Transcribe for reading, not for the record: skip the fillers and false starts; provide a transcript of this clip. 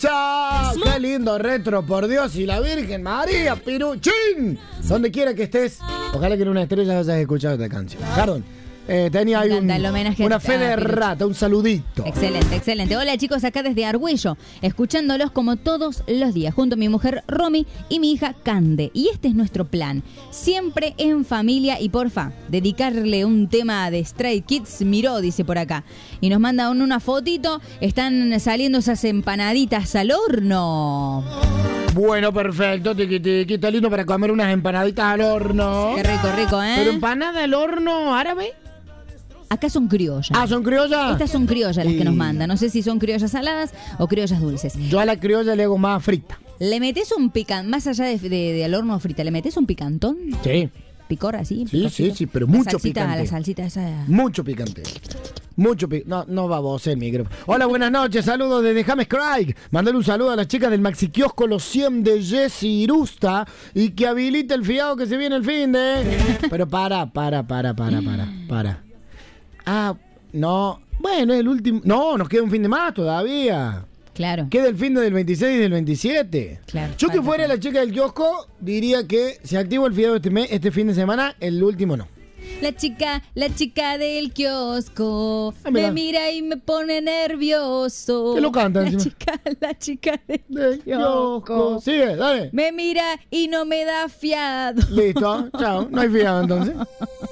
¡Chao! ¡Qué lindo retro, por Dios! Y la Virgen María, Piruchín. Donde quiera que estés, ojalá que en una estrella hayas escuchado esta canción. Perdón. Tenía ahí una fe de rata, un saludito. Excelente, excelente. Hola chicos, acá desde Argüello, escuchándolos como todos los días, junto a mi mujer Romy y mi hija Cande. Y este es nuestro plan, siempre en familia y porfa, dedicarle un tema de Stray Kids Miró, dice por acá. Y nos manda una fotito, están saliendo esas empanaditas al horno. Bueno, perfecto, tiqui, está lindo para comer unas empanaditas al horno. Qué rico, rico, ¿eh? ¿Pero empanada al horno árabe? Acá son criollas. Ah, ¿son criollas? Estas son criollas las que nos mandan. No sé si son criollas saladas o criollas dulces. Yo a la criolla le hago más frita. ¿Le metes un picante, más allá de al horno frita, le metes un picantón? Sí. ¿Picor así? Sí, pero mucho picante. La salsita esa. Mucho picante. Mucho picante. No va a vos el micrófono. Hola, buenas noches. Saludos desde James Craig. Mandale un saludo a las chicas del Maxi Kiosco Los 100 de Jessy Irusta y que habilite el fiado que se viene el fin de... Pero para. Ah, no. Bueno, es el último... No, nos queda un fin de más todavía. Claro. Queda el fin del 26 y del 27. Claro. Yo que fuera la chica del kiosco, diría que se activó el fiado este fin de semana, el último no. La chica del kiosco mira. me mira y me pone nervioso. ¿Qué lo cantan? La chica del kiosco. Sigue, dale. Me mira y no me da fiado. Listo, chao. No hay fiado entonces.